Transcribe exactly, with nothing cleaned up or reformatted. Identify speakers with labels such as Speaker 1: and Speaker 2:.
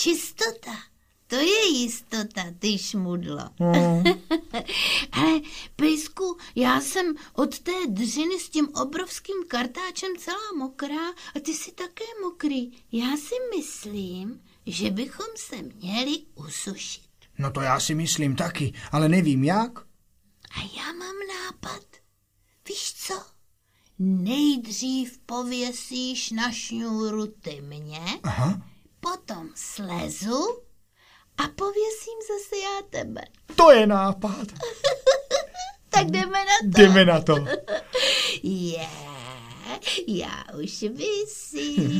Speaker 1: čistota. To je jistota, ty šmudlo.
Speaker 2: Mm.
Speaker 1: Ale, Pejsku, já jsem od té dřiny s tím obrovským kartáčem celá mokrá a ty jsi také mokrý. Já si myslím, že bychom se měli usušit.
Speaker 2: No to já si myslím taky, ale nevím jak.
Speaker 1: A já mám nápad. Víš co? Nejdřív pověsíš na šňůru ty mě,
Speaker 2: Aha.
Speaker 1: potom slezu a pověsím zase já tebe.
Speaker 2: To je nápad.
Speaker 1: Tak jdeme na to.
Speaker 2: Jdeme na to.
Speaker 1: Je, já už visím.